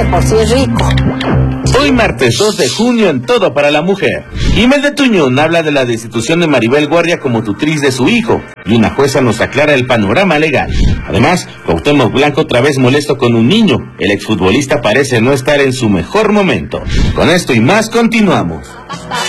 de por sí es rico. Hoy martes 2 de junio en Todo para la Mujer. Imelda Tuñón habla de la destitución de Maribel Guardia como tutriz de su hijo, y una jueza nos aclara el panorama legal. Además, Cuauhtémoc Blanco otra vez molesto con un niño. El exfutbolista parece no estar en su mejor momento. Con esto y más continuamos.